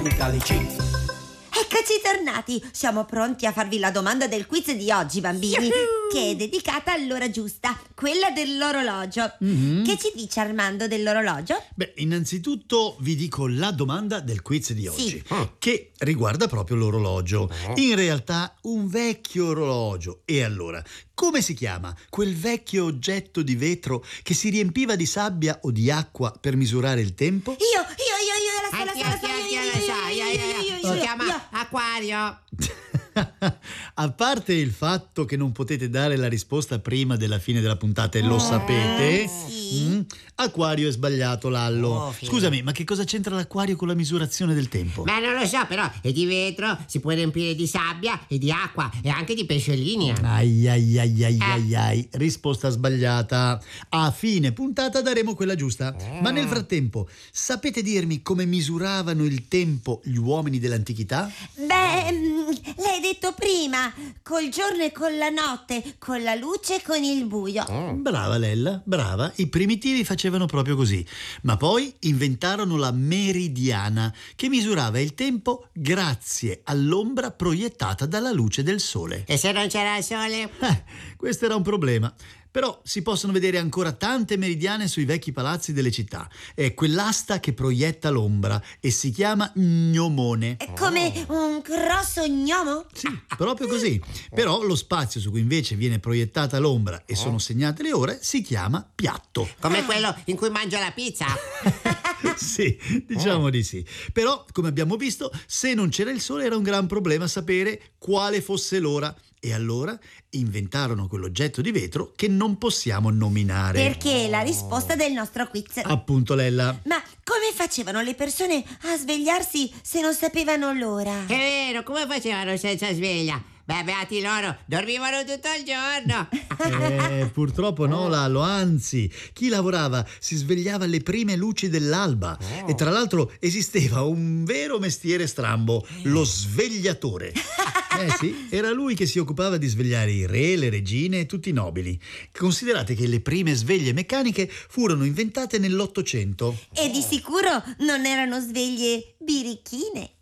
Eccoci tornati, siamo pronti a farvi la domanda del quiz di oggi, bambini, che è dedicata all'ora giusta, quella dell'orologio. Che ci dice Armando dell'orologio? Beh, innanzitutto vi dico la domanda del quiz di oggi, Sì. che riguarda proprio l'orologio. In realtà un vecchio orologio. E allora, come si chiama quel vecchio oggetto di vetro che si riempiva di sabbia o di acqua per misurare il tempo? Si chiama acquario. A parte il fatto che non potete dare la risposta prima della fine della puntata e lo sapete, sì. Acquario è sbagliato, Lallo. Oh, figlio. Scusami, ma che cosa c'entra l'acquario con la misurazione del tempo? Ma non lo so, però è di vetro, si può riempire di sabbia e di acqua e anche di pesciolini. Ai, risposta sbagliata. A fine puntata daremo quella giusta. Ma nel frattempo, sapete dirmi come misuravano il tempo gli uomini dell'antichità? L'hai detto prima, col giorno e con la notte, con la luce e con il buio. Brava Lella, brava. I primitivi facevano proprio così. Ma poi inventarono la meridiana, che misurava il tempo grazie all'ombra proiettata dalla luce del sole. E se non c'era il sole? Questo era un problema. Però si possono vedere ancora tante meridiane sui vecchi palazzi delle città. È quell'asta che proietta l'ombra e si chiama gnomone. È come un grosso gnomo? Sì, proprio così. Però lo spazio su cui invece viene proiettata l'ombra e sono segnate le ore si chiama piatto. Come quello in cui mangio la pizza? Sì, diciamo di sì. Però, come abbiamo visto, se non c'era il sole era un gran problema sapere quale fosse l'ora. E allora inventarono quell'oggetto di vetro che non possiamo nominare. Perché è la risposta del nostro quiz. Appunto, Lella. Ma come facevano le persone a svegliarsi se non sapevano l'ora? È vero, come facevano senza sveglia? Beh, beati loro, dormivano tutto il giorno. Purtroppo no, Lallo, anzi, chi lavorava si svegliava alle prime luci dell'alba. E tra l'altro esisteva un vero mestiere strambo, lo svegliatore. Sì, era lui che si occupava di svegliare i re, le regine e tutti i nobili. Considerate che le prime sveglie meccaniche furono inventate nell'800. E di sicuro non erano sveglie birichine.